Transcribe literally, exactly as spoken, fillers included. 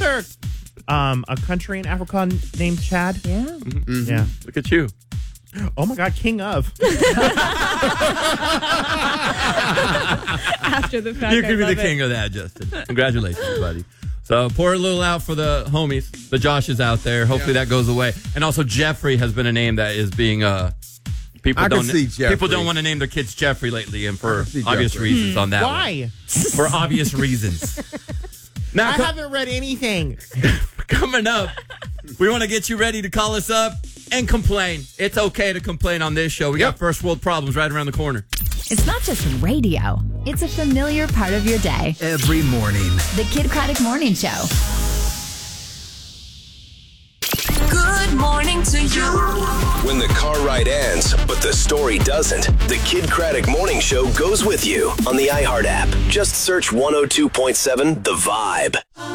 there um, a country in Africa named Chad? Yeah. Mm-hmm. Yeah. Look at you. Oh my God, king of. After the fact, You I could be the love king it. of that, Justin. Congratulations, buddy. So pour a little out for the homies, the Joshes out there. Hopefully that goes away. And also Jeffrey has been a name that is being uh people I can don't see Jeffrey. people don't want to name their kids Jeffrey lately, and for see obvious Jeffrey. reasons on that. Why? one. For obvious reasons. Now I co- haven't read anything. coming up, we want to get you ready to call us up and complain. It's okay to complain on this show. We got first world problems right around the corner. It's not just radio. It's a familiar part of your day. Every morning. The Kid Craddock Morning Show. Good morning to you. When the car ride ends, but the story doesn't, the Kid Craddock Morning Show goes with you on the iHeart app. Just search one oh two point seven The Vibe.